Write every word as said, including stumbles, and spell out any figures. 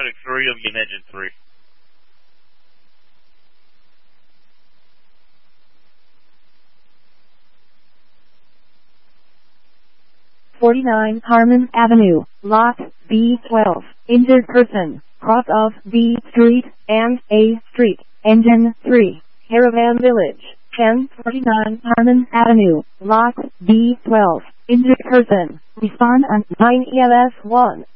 Medic three, you'll be in engine three. forty-nine Harmon Avenue, Lot B twelve, injured person, cross of B Street and A Street, engine three, Caravan Village, ten forty-nine Harmon Avenue, Lot B twelve, injured person, respond on nine E M S one.